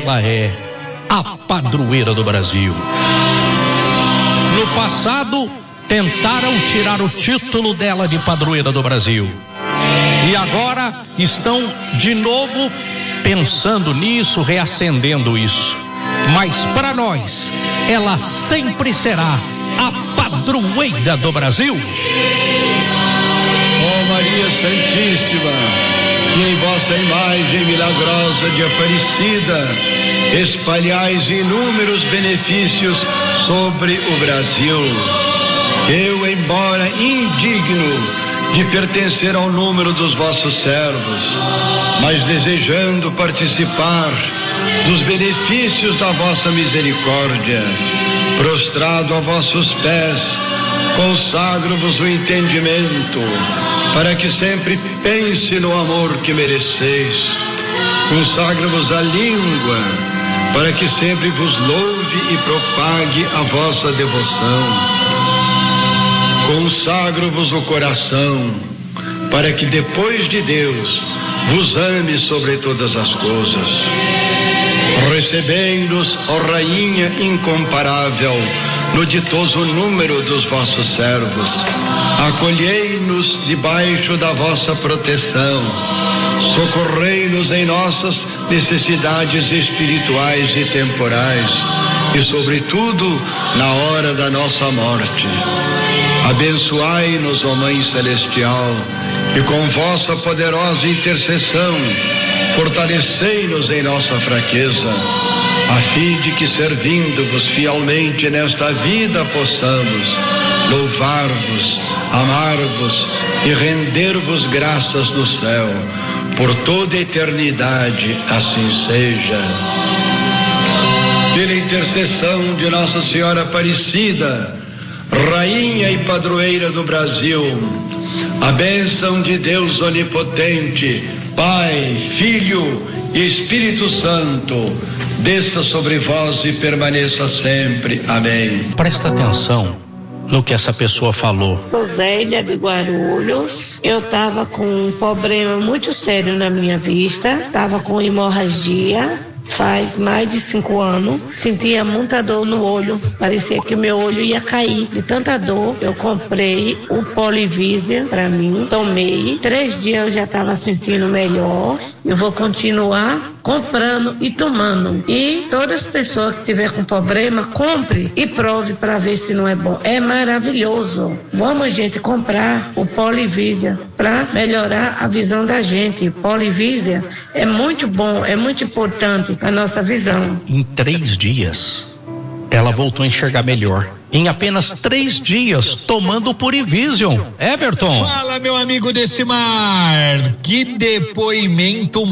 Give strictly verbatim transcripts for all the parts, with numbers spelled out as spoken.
ela é a padroeira do Brasil. No passado, tentaram tirar o título dela de padroeira do Brasil. E agora estão de novo pensando nisso, reacendendo isso. Mas para nós, ela sempre será a padroeira do Brasil. Ó Maria Santíssima, que em vossa imagem milagrosa de Aparecida espalhais inúmeros benefícios sobre o Brasil. Eu, embora indigno de pertencer ao número dos vossos servos, mas desejando participar dos benefícios da vossa misericórdia, prostrado a vossos pés, consagro-vos o entendimento, para que sempre pense no amor que mereceis. Consagro-vos a língua, para que sempre vos louve e propague a vossa devoção. Consagro-vos o coração, para que depois de Deus vos ame sobre todas as coisas. Recebei-nos, ó Rainha incomparável, no ditoso número dos vossos servos. Acolhei-nos debaixo da vossa proteção. Socorrei-nos em nossas necessidades espirituais e temporais, e sobretudo na hora da nossa morte. Abençoai-nos, ó Mãe Celestial, e com vossa poderosa intercessão fortalecei-nos em nossa fraqueza, a fim de que, servindo-vos fielmente nesta vida, possamos louvar-vos, amar-vos e render-vos graças no céu, por toda a eternidade. Assim seja. Pela intercessão de Nossa Senhora Aparecida, Rainha e Padroeira do Brasil, a bênção de Deus Onipotente, Pai, Filho e Espírito Santo, desça sobre vós e permaneça sempre. Amém. Presta atenção no que essa pessoa falou. Sou Zélia de Guarulhos. Eu estava com um problema muito sério na minha vista, estava com hemorragia. Faz mais de cinco anos, sentia muita dor no olho, parecia que o meu olho ia cair. De tanta dor, eu comprei o Polivisia para mim, tomei. Três dias eu já estava sentindo melhor. Eu vou continuar comprando e tomando. E todas as pessoas que tiver com problema, compre e prove para ver se não é bom. É maravilhoso. Vamos, gente, comprar o Polivisia para melhorar a visão da gente. Polivisia é muito bom, é muito importante a nossa visão. Em três dias, ela voltou a enxergar melhor. Em apenas três dias, tomando o Purivision. Everton. Fala, meu amigo Decimar. Que depoimento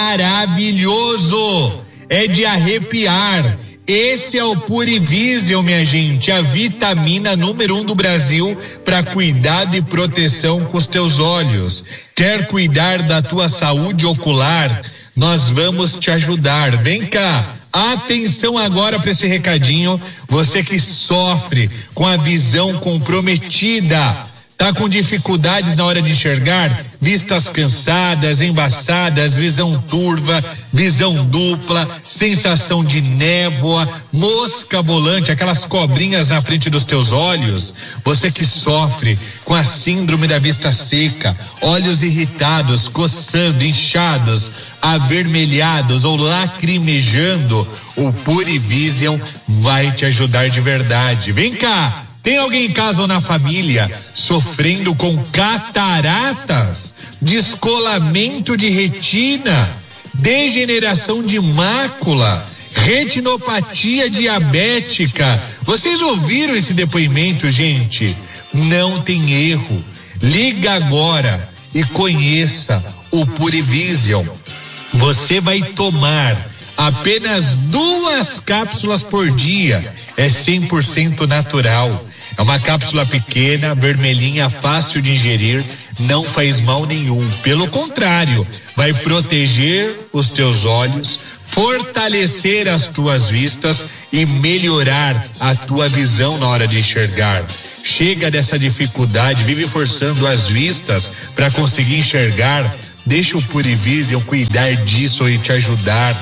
maravilhoso. É de arrepiar. Esse é o Purivision, minha gente, a vitamina número um do Brasil para cuidado e proteção com os teus olhos. Quer cuidar da tua saúde ocular? Nós vamos te ajudar. Vem cá. Atenção agora para esse recadinho. Você que sofre com a visão comprometida, tá com dificuldades na hora de enxergar, vistas cansadas, embaçadas, visão turva, visão dupla, sensação de névoa, mosca volante, aquelas cobrinhas na frente dos teus olhos. Você que sofre com a síndrome da vista seca, olhos irritados, coçando, inchados, avermelhados ou lacrimejando, o Purivision vai te ajudar de verdade. Vem cá. Tem alguém em casa ou na família sofrendo com cataratas, descolamento de retina, degeneração de mácula, retinopatia diabética? Vocês ouviram esse depoimento, gente? Não tem erro. Liga agora e conheça o Purivision. Você vai tomar apenas duas cápsulas por dia. É cem por cento natural. É uma cápsula pequena, vermelhinha, fácil de ingerir, não faz mal nenhum. Pelo contrário, vai proteger os teus olhos, fortalecer as tuas vistas e melhorar a tua visão na hora de enxergar. Chega dessa dificuldade, vive forçando as vistas para conseguir enxergar. Deixa o Purivision cuidar disso e te ajudar.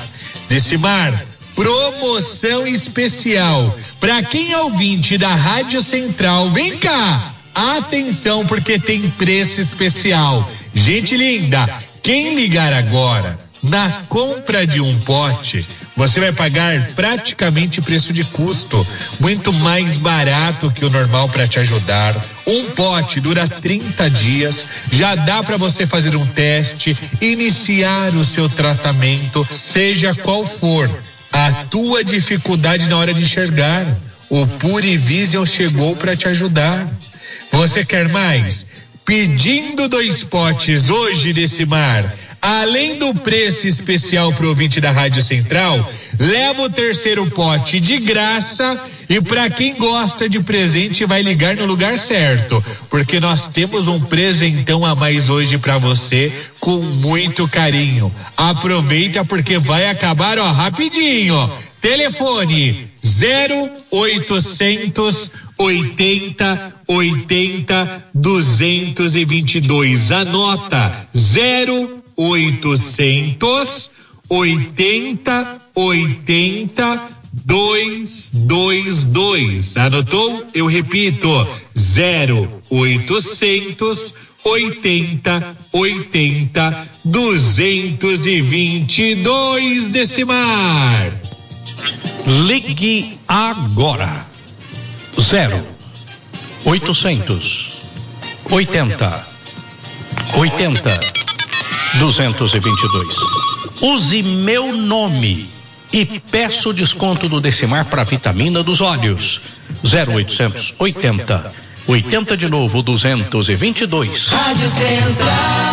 Decimar, promoção especial para quem é ouvinte da Rádio Central. Vem cá, atenção, porque tem preço especial. Gente linda, quem ligar agora, na compra de um pote, você vai pagar praticamente preço de custo, muito mais barato que o normal para te ajudar. Um pote dura trinta dias, já dá para você fazer um teste, iniciar o seu tratamento, seja qual for a tua dificuldade na hora de enxergar. O Purivision chegou para te ajudar. Você quer mais? Pedindo dois potes hoje desse mar, além do preço especial para o ouvinte da Rádio Central, leva o terceiro pote de graça. E para quem gosta de presente, vai ligar no lugar certo, porque nós temos um presentão a mais hoje para você, com muito carinho. Aproveita, porque vai acabar, ó, rapidinho. Telefone zero oitocentos oitenta oitenta duzentos e vinte e dois. Anota, zero oitocentos oitenta oitenta duzentos e vinte e dois. Anotou? Eu repito, zero oitocentos oitenta oitenta duzentos e vinte e dois. Decimar. Ligue agora. Zero oitocentos oitenta oitenta duzentos e vinte e dois. Use meu nome e peço desconto do Decimar para vitamina dos olhos. Zero oitocentos oitenta oitenta de novo duzentos e vinte e dois. Rádio Central.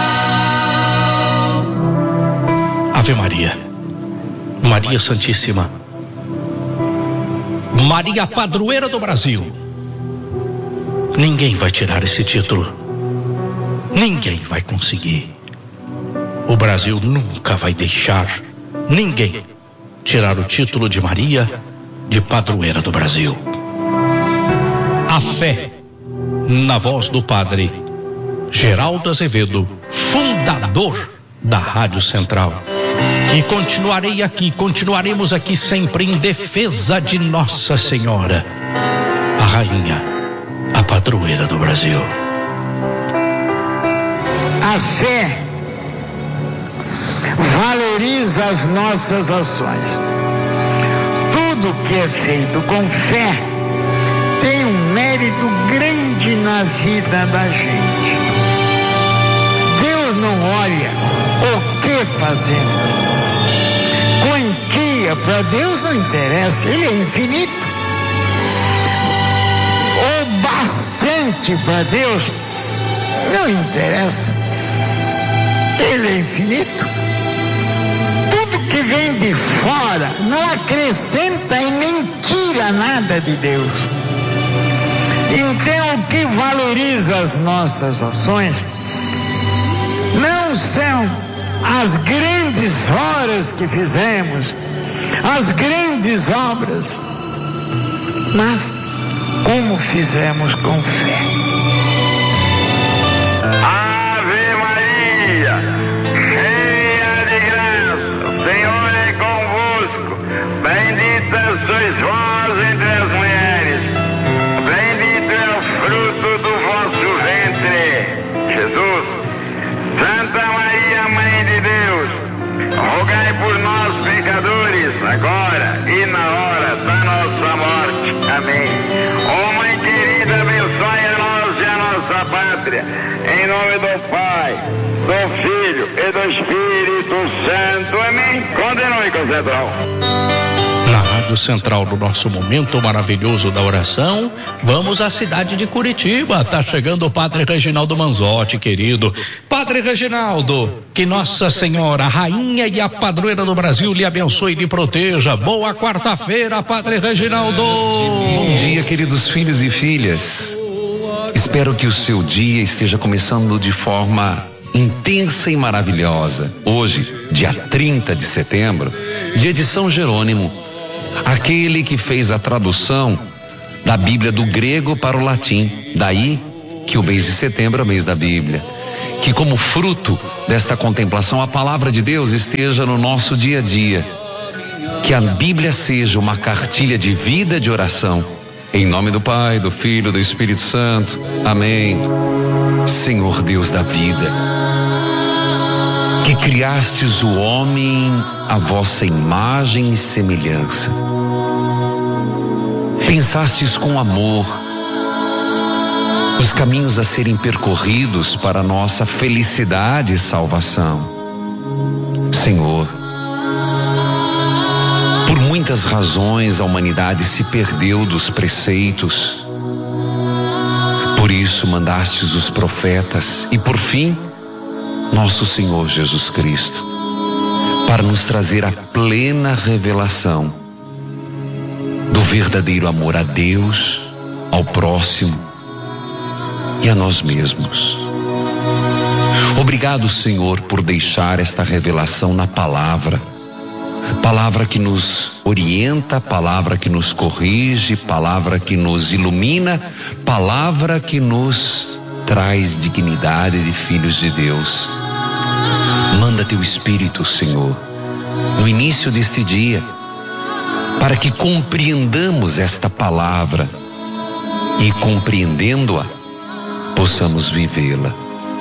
Ave Maria, Maria Santíssima, Maria Padroeira do Brasil. Ninguém vai tirar esse título. Ninguém vai conseguir. O Brasil nunca vai deixar ninguém tirar o título de Maria de Padroeira do Brasil. A fé na voz do Padre Geraldo Azevedo, fundador da Rádio Central. E continuarei aqui, continuaremos aqui sempre em defesa de Nossa Senhora, a Rainha, a Padroeira do Brasil. A fé valoriza as nossas ações. Tudo que é feito com fé tem um mérito grande na vida da gente. Deus não olha o que fazemos. Quantia para Deus não interessa, Ele é infinito. O bastante para Deus não interessa, Ele é infinito. Tudo que vem de fora não acrescenta e nem tira nada de Deus. Então, o que valoriza as nossas ações não são as grandes horas que fizemos, as grandes obras, mas como fizemos com fé. Ave Maria, cheia de graça, o Senhor é convosco. Bendita sois vós entre as mulheres, bendito é o fruto do vosso ventre, Jesus. Santa Maria, Mãe de Deus, rogai por nós, pecadores, agora e na hora da nossa morte. Amém. Ó Mãe querida, abençoe a nós e a nossa pátria, em nome do Pai, do Filho e do Espírito Santo. Amém. Continue com o Central. Na Rádio Central, do nosso momento maravilhoso da oração, vamos à cidade de Curitiba. Tá chegando o Padre Reginaldo Manzotti, querido. Padre Reginaldo, que Nossa Senhora, a Rainha e a Padroeira do Brasil, lhe abençoe e lhe proteja. Boa quarta-feira, Padre Reginaldo. Bom dia, queridos filhos e filhas. Espero que o seu dia esteja começando de forma intensa e maravilhosa. Hoje, dia trinta de setembro, dia de São Jerônimo, aquele que fez a tradução da Bíblia do grego para o latim. Daí que o mês de setembro é o mês da Bíblia. Que como fruto desta contemplação a palavra de Deus esteja no nosso dia a dia. que a Bíblia seja uma cartilha de vida de oração. Em nome do Pai, do Filho e do Espírito Santo. Amém. Senhor Deus da vida, que criastes o homem à vossa imagem e semelhança, pensastes com amor os caminhos a serem percorridos para a nossa felicidade e salvação. Senhor, por muitas razões a humanidade se perdeu dos preceitos. Por isso mandastes os profetas e, por fim, nosso Senhor Jesus Cristo, para nos trazer a plena revelação do verdadeiro amor a Deus, ao próximo e a nós mesmos. Obrigado, Senhor, por deixar esta revelação na palavra. Palavra que nos orienta, palavra que nos corrige, palavra que nos ilumina, palavra que nos traz dignidade de filhos de Deus. Manda teu Espírito, Senhor, no início deste dia, para que compreendamos esta palavra e, compreendendo-a, possamos vivê-la.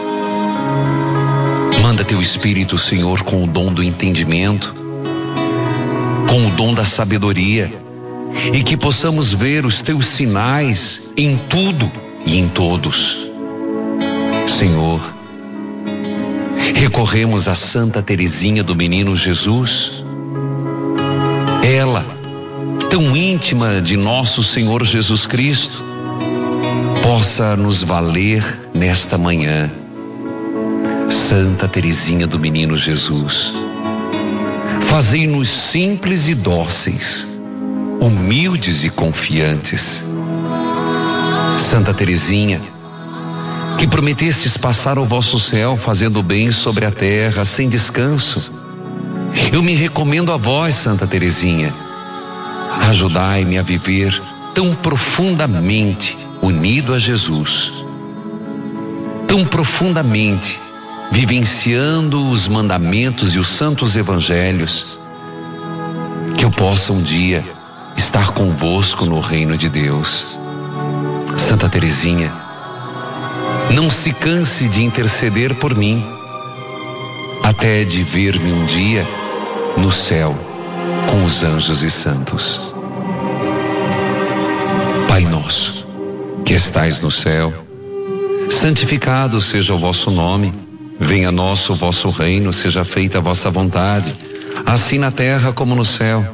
Manda teu Espírito, Senhor, com o dom do entendimento, com o dom da sabedoria, e que possamos ver os teus sinais em tudo e em todos. Senhor, recorremos a Santa Teresinha do Menino Jesus, ela, tão íntima de nosso Senhor Jesus Cristo, possa nos valer nesta manhã. Santa Teresinha do Menino Jesus, fazei-nos simples e dóceis, humildes e confiantes. Santa Teresinha, que prometestes passar o vosso céu fazendo bem sobre a terra sem descanso, eu me recomendo a vós, Santa Teresinha. Ajudai-me a viver tão profundamente unido a Jesus, tão profundamente vivenciando os mandamentos e os santos evangelhos, que eu possa um dia estar convosco no reino de Deus. Santa Teresinha, não se canse de interceder por mim, até de ver-me um dia no céu com os anjos e santos. Pai nosso, que estais no céu, santificado seja o vosso nome. Venha a nós o vosso reino, seja feita a vossa vontade, assim na terra como no céu.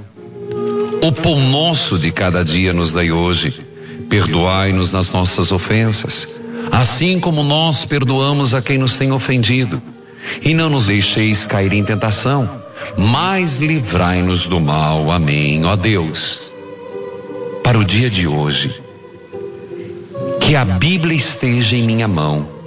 O pão nosso de cada dia nos dai hoje. Perdoai-nos nas nossas ofensas, assim como nós perdoamos a quem nos tem ofendido. E não nos deixeis cair em tentação, mas livrai-nos do mal. Amém. Ó Deus, para o dia de hoje, que a Bíblia esteja em minha mão,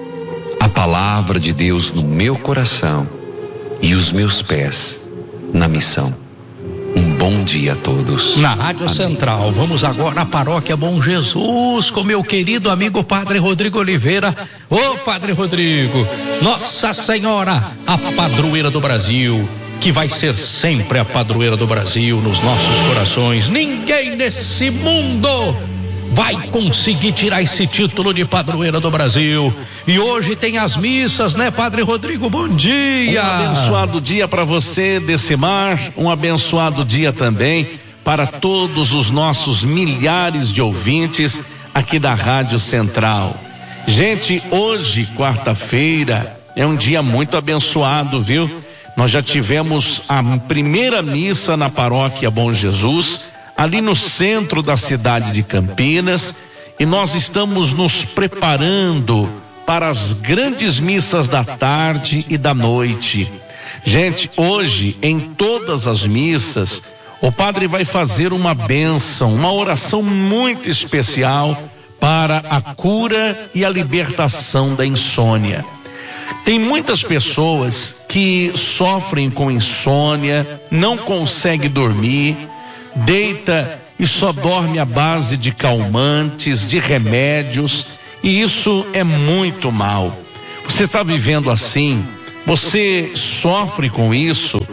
a palavra de Deus no meu coração e os meus pés na missão. Um bom dia a todos. Na Rádio Amém. Central, vamos agora à Paróquia Bom Jesus com meu querido amigo Padre Rodrigo Oliveira. Ô Padre Rodrigo, Nossa Senhora, a padroeira do Brasil, que vai ser sempre a padroeira do Brasil nos nossos corações. Ninguém nesse mundo vai conseguir tirar esse título de padroeira do Brasil. E hoje tem as missas, né, Padre Rodrigo? Bom dia. Um abençoado dia para você, Decimar. Um abençoado dia também para todos os nossos milhares de ouvintes aqui da Rádio Central. Gente, hoje, quarta-feira, é um dia muito abençoado, viu? Nós já tivemos a primeira missa na Paróquia Bom Jesus, ali no centro da cidade de Campinas, e nós estamos nos preparando para as grandes missas da tarde e da noite. Gente, hoje, em todas as missas, o padre vai fazer uma bênção, uma oração muito especial para a cura e a libertação da insônia. Tem muitas pessoas que sofrem com insônia, não conseguem dormir, deita e só dorme à base de calmantes, de remédios, e isso é muito mal. Você está vivendo assim, você sofre com isso,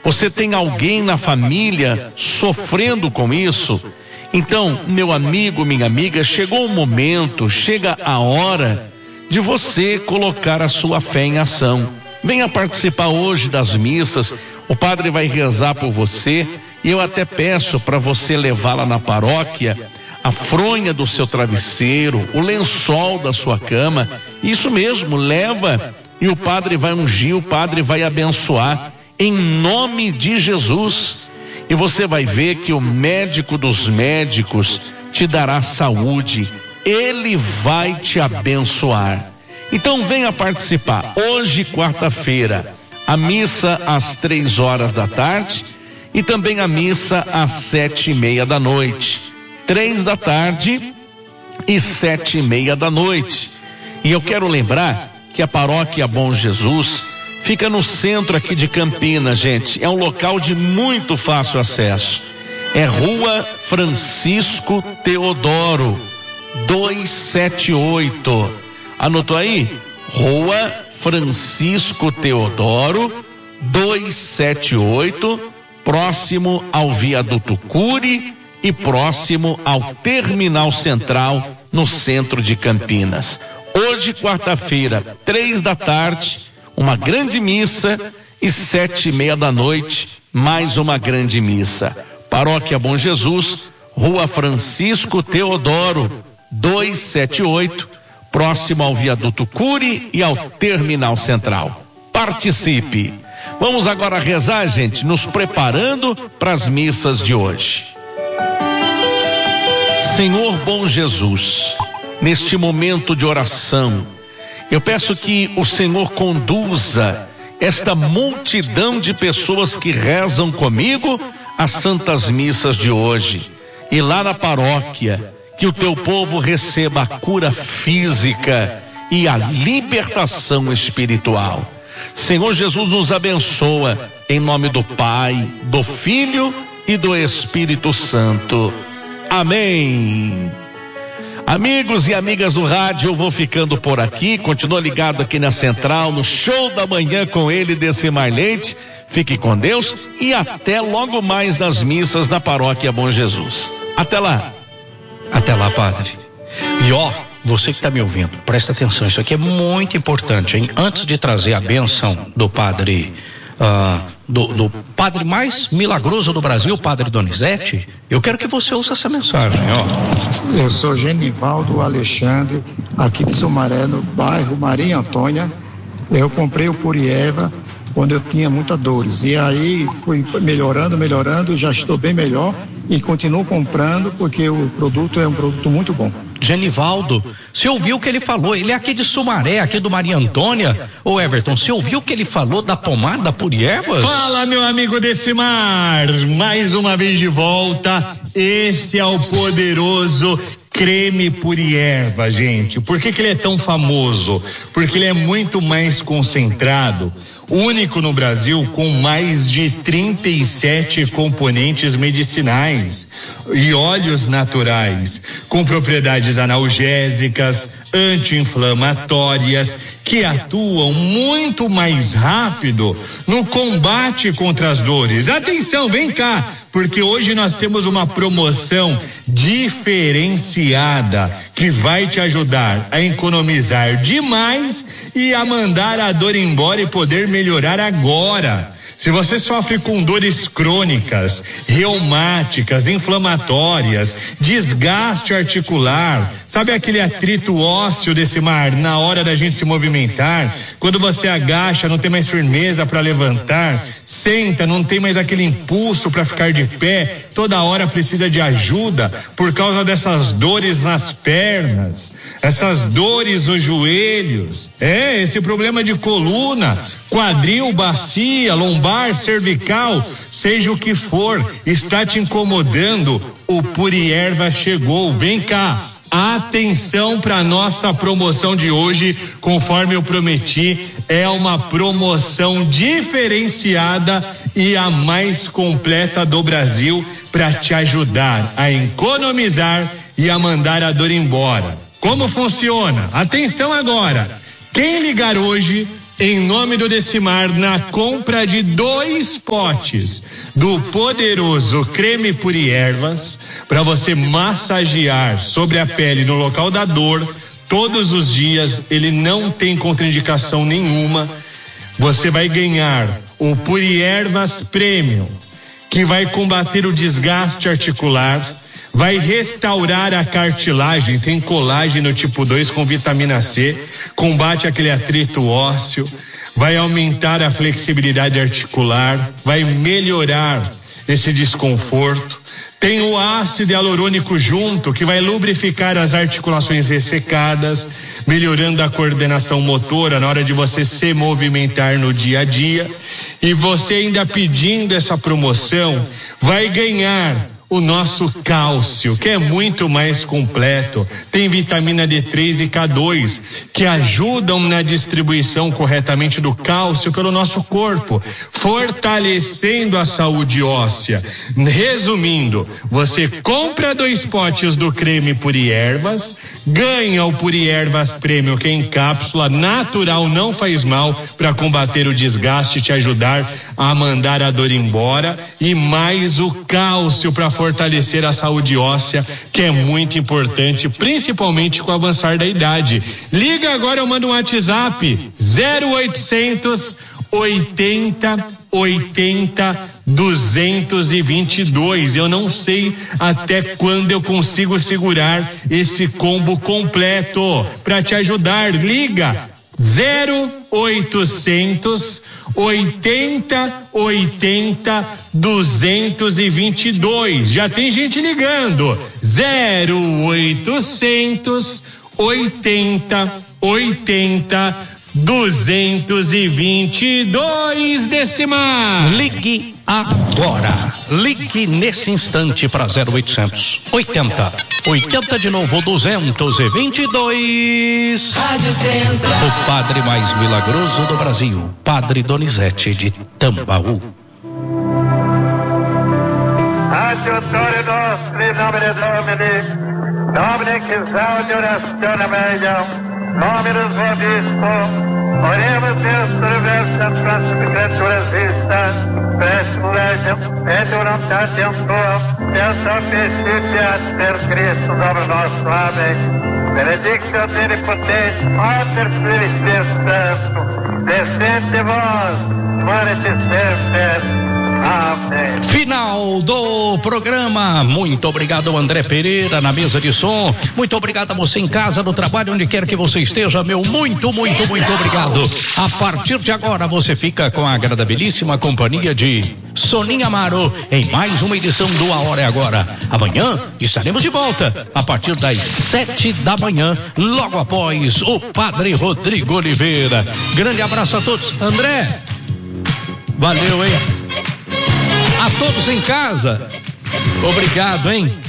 Você tem alguém na família sofrendo com isso? Então, meu amigo, minha amiga, chegou o momento, chega a hora de você colocar a sua fé em ação. Venha participar hoje das missas, o padre vai rezar por você e eu até peço para você levá-la na paróquia, a fronha do seu travesseiro, o lençol da sua cama, isso mesmo, leva e o padre vai ungir, o padre vai abençoar em nome de Jesus. E você vai ver que o médico dos médicos te dará saúde, ele vai te abençoar. Então venha participar. Hoje, quarta-feira, a missa às três horas da tarde e também a missa às sete e meia da noite. Três da tarde e sete e meia da noite. E eu quero lembrar que a paróquia Bom Jesus fica no centro aqui de Campinas, gente. É um local de muito fácil acesso. É Rua Francisco Teodoro, duzentos e setenta e oito. Anotou aí? Rua Francisco Teodoro, duzentos e setenta e oito, próximo ao viaduto Cury e próximo ao Terminal Central, no centro de Campinas. Hoje, quarta-feira, três da tarde, uma grande missa e sete e meia da noite, mais uma grande missa. Paróquia Bom Jesus, Rua Francisco Teodoro, duzentos e setenta e oito, próximo ao viaduto Cury e ao Terminal Central. Participe! Vamos agora rezar, gente, nos preparando para as missas de hoje. Senhor bom Jesus, neste momento de oração, eu peço que o Senhor conduza esta multidão de pessoas que rezam comigo as santas missas de hoje. E lá na paróquia, que o teu povo receba a cura física e a libertação espiritual. Senhor Jesus, nos abençoa em nome do Pai, do Filho e do Espírito Santo. Amém. Amigos e amigas do rádio, eu vou ficando por aqui. Continua ligado aqui na Central, no Show da Manhã com ele, Decimar Leite. Fique com Deus e até logo mais nas missas da Paróquia Bom Jesus. Até lá. Até lá, padre. E ó, você que está me ouvindo, presta atenção, isso aqui é muito importante, hein? Antes de trazer a bênção do padre, uh, do, do padre mais milagroso do Brasil, o padre Donizete, eu quero que você ouça essa mensagem, ó. Eu sou Genivaldo Alexandre, aqui de Sumaré, no bairro Maria Antônia. Eu comprei o Purieva quando eu tinha muitas dores. E aí fui melhorando, melhorando, já estou bem melhor e continuo comprando porque o produto é um produto muito bom. Genivaldo, você ouviu o que ele falou? Ele é aqui de Sumaré, aqui do Maria Antônia. Ô Everton, você ouviu o que ele falou da pomada Purievas? Fala, meu amigo Decimar, mais uma vez de volta. Esse é o poderoso creme Purieva, gente. Por que que ele é tão famoso? Porque ele é muito mais concentrado, único no Brasil, com mais de trinta e sete componentes medicinais e óleos naturais, com propriedades analgésicas, anti-inflamatórias, que atuam muito mais rápido no combate contra as dores. Atenção, vem cá, porque hoje nós temos uma promoção diferenciada que vai te ajudar a economizar demais e a mandar a dor embora e poder melhorar agora. Se você sofre com dores crônicas, reumáticas, inflamatórias, desgaste articular, sabe aquele atrito ósseo desse mar na hora da gente se movimentar? Quando você agacha, não tem mais firmeza para levantar, senta, não tem mais aquele impulso para ficar de pé, toda hora precisa de ajuda por causa dessas dores nas pernas, essas dores nos joelhos, é, esse problema de coluna, quadril, bacia, lombar, cervical, seja o que for, está te incomodando, o Purierva chegou. Vem cá, atenção para nossa promoção de hoje, conforme eu prometi, é uma promoção diferenciada e a mais completa do Brasil para te ajudar a economizar e a mandar a dor embora. Como funciona? Atenção agora, quem ligar hoje em nome do Decimar, na compra de dois potes do poderoso creme Puri Ervas, para você massagear sobre a pele no local da dor, todos os dias. Ele não tem contraindicação nenhuma. Você vai ganhar o Puri Ervas Premium, que vai combater o desgaste articular, vai restaurar a cartilagem, tem colágeno tipo dois com vitamina C, combate aquele atrito ósseo, vai aumentar a flexibilidade articular, vai melhorar esse desconforto. Tem o ácido hialurônico junto, que vai lubrificar as articulações ressecadas, melhorando a coordenação motora na hora de você se movimentar no dia a dia. E você, ainda pedindo essa promoção, vai ganhar o nosso cálcio, que é muito mais completo. Tem vitamina D três e K dois, que ajudam na distribuição corretamente do cálcio pelo nosso corpo, fortalecendo a saúde óssea. Resumindo, você compra dois potes do creme Puri Ervas, ganha o Puri Ervas Premium, que é em cápsula, natural, não faz mal, para combater o desgaste e te ajudar a mandar a dor embora, e mais o cálcio para fortalecer a saúde óssea, que é muito importante, principalmente com o avançar da idade. Liga agora, eu mando um WhatsApp, zero oitocentos, oitenta, oitenta, duzentos e vinte e dois. Eu não sei até quando eu consigo segurar esse combo completo para te ajudar. Liga zero oitocentos, oitenta, oitenta, duzentos e vinte e dois. Já tem gente ligando. zero oitocentos, oitenta, oitenta, duzentos e vinte e dois. Decimar. Ligue agora. Ligue nesse instante para zero oitocentos, oitenta, oitenta de novo, duzentos e vinte e dois. Rádio Central. O padre mais milagroso do Brasil, Padre Donizete de Tambaú. Adjutore nostri nomine Domini, Domine che esaudi orazione meglio, Dominus vobisco, oremos Deus universo próxima criatura vista, Prestum legem, et voluntatem tua, Deus officitia per Cristo Domino nostro. Amém. Benedictio Omnipotens, Pater, Filii, Spiritus Sancto, descende vós, manete semper. Amém. Final do programa. Muito obrigado, André Pereira, na mesa de som. Muito obrigado a você em casa, no trabalho, onde quer que você esteja, meu muito, muito, muito obrigado. A partir de agora, você fica com a agradabilíssima companhia de Soninha Amaro em mais uma edição do A Hora é Agora. Amanhã estaremos de volta a partir das sete da manhã, logo após o Padre Rodrigo Oliveira. Grande abraço a todos. André, valeu, hein? A todos em casa, obrigado, hein?